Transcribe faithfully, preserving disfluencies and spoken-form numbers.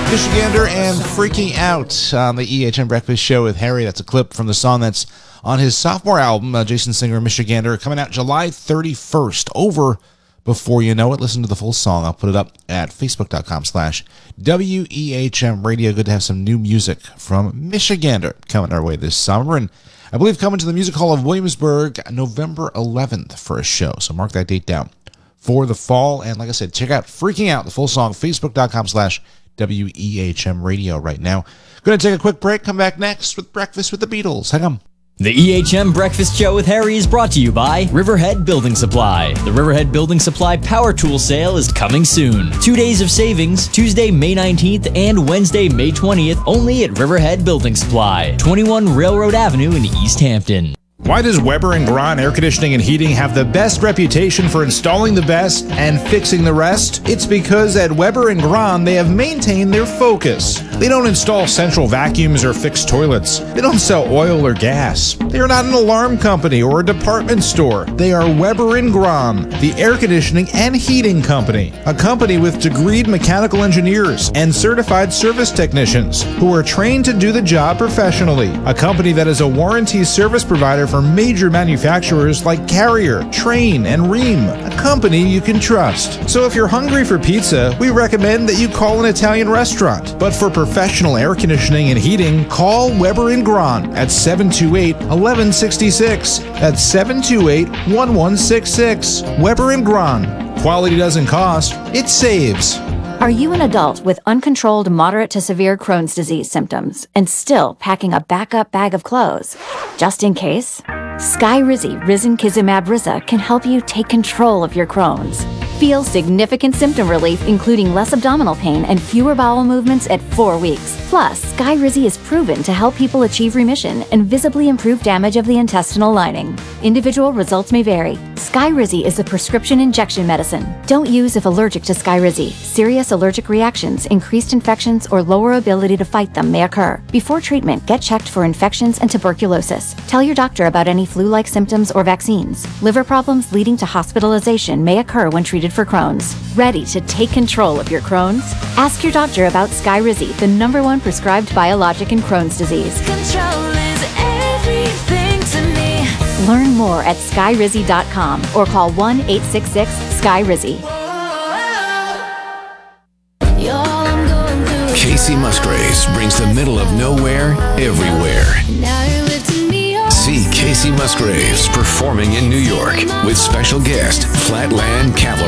Michigander and Freaking Out on the E H M Breakfast Show with Harry. That's a clip from the song that's on his sophomore album, uh, Jason Singer, Michigander, coming out July thirty-first. Over before you know it. Listen to the full song. I'll put it up at facebook.com slash WEHM Radio. Good to have some new music from Michigander coming our way this summer. And I believe coming to the Music Hall of Williamsburg November eleventh for a show. So mark that date down for the fall. And like I said, check out Freaking Out, the full song, facebook.com slash W E H M Radio right now. Going to take a quick break. Come back next with Breakfast with the Beatles. Hang on. The E H M Breakfast Show with Harry is brought to you by Riverhead Building Supply. The Riverhead Building Supply Power Tool Sale is coming soon. Two days of savings, Tuesday, May nineteenth and Wednesday, May twentieth, only at Riverhead Building Supply, twenty-one Railroad Avenue in East Hampton. Why does Weber and Braun Air Conditioning and Heating have the best reputation for installing the best and fixing the rest? It's because at Weber and Braun, they have maintained their focus. They don't install central vacuums or fix toilets. They don't sell oil or gas. They are not an alarm company or a department store. They are Weber and Braun, the air conditioning and heating company, a company with degreed mechanical engineers and certified service technicians who are trained to do the job professionally, a company that is a warranty service provider for major manufacturers like Carrier, Trane, and Rheem, a company you can trust. So if you're hungry for pizza, we recommend that you call an Italian restaurant. But for professional air conditioning and heating, call Weber and Braun at seven two eight, one one six six. That's seven two eight, one one six six. Weber and Braun. Quality doesn't cost, it saves. Are you an adult with uncontrolled moderate to severe Crohn's disease symptoms and still packing a backup bag of clothes? Just in case? Skyrizi Risankizumab Riza can help you take control of your Crohn's. Feel significant symptom relief, including less abdominal pain and fewer bowel movements at four weeks. Plus, Skyrizi is proven to help people achieve remission and visibly improve damage of the intestinal lining. Individual results may vary. Skyrizi is a prescription injection medicine. Don't use if allergic to Skyrizi. Serious allergic reactions, increased infections, or lower ability to fight them may occur. Before treatment, get checked for infections and tuberculosis. Tell your doctor about any flu-like symptoms or vaccines. Liver problems leading to hospitalization may occur when treated for Crohn's. Ready to take control of your Crohn's? Ask your doctor about Skyrizi, the number one prescribed biologic in Crohn's disease. Control is everything to me. Learn more at skyrizi dot com or call one eight six six Sky Rizzy. Casey Musgraves brings the middle of nowhere everywhere. See Casey Musgraves performing in New York with special guest Flatland Cavalry.